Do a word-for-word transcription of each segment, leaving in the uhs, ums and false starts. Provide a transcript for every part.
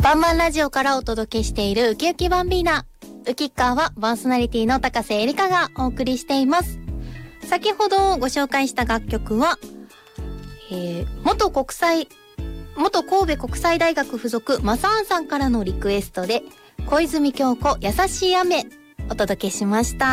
バンバンラジオからお届けしているウキウキバンビーナ。ウキッカーはパーソナリティの高瀬えりかがお送りしています。先ほどご紹介した楽曲は、えー、元国際元神戸国際大学附属マサーンさんからのリクエストで、小泉京子優しい雨お届けしました。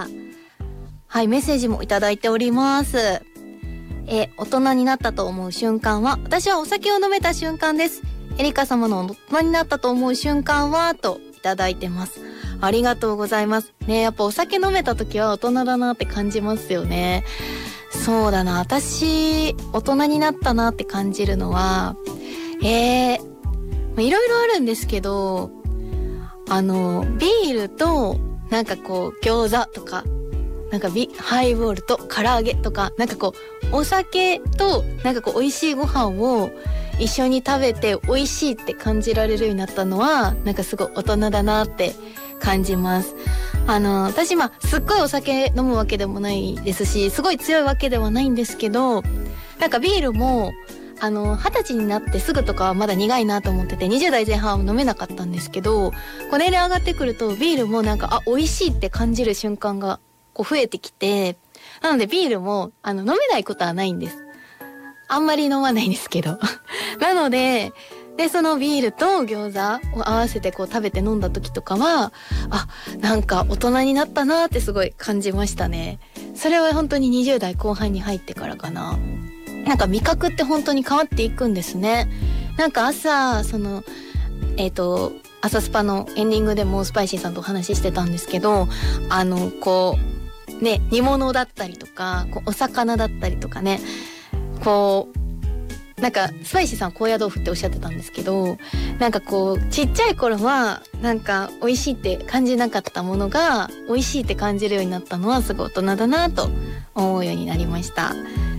はい、メッセージもいただいております。え大人になったと思う瞬間は、私はお酒を飲めた瞬間です。エリカ様の大人になったと思う瞬間はといただいてます。ありがとうございますね。やっぱお酒飲めた時は大人だなって感じますよね。そうだな、私大人になったなって感じるのは、えー、いろいろあるんですけど、あのビールとなんかこう餃子とか、なんかビハイボールと唐揚げとか、なんかこうお酒となんかこう美味しいご飯を一緒に食べて美味しいって感じられるようになったのは、なんかすごい大人だなって感じます。あの私まあすっごいお酒飲むわけでもないですし、すごい強いわけではないんですけど、なんかビールもあの二十歳になってすぐとかはまだ苦いなと思ってて、にじゅう代前半は飲めなかったんですけど、こう年齢上がってくるとビールもなんかあ美味しいって感じる瞬間がこう増えてきて、なのでビールもあの飲めないことはないんです。あんまり飲まないんですけどなのででそのビールと餃子を合わせてこう食べて飲んだ時とかは、あ、なんか大人になったなってすごい感じましたね。それは本当ににじゅう代後半に入ってからかな。なんか味覚って本当に変わっていくんですね。なんか朝そのえっと朝スパのエンディングでもスパイシーさんとお話ししてたんですけど、あのこうね、煮物だったりとかこうお魚だったりとかね、こうなんかスパイシーさん高野豆腐っておっしゃってたんですけど、なんかこうちっちゃい頃はなんか美味しいって感じなかったものが美味しいって感じるようになったのはすごい大人だなと思うようになりました。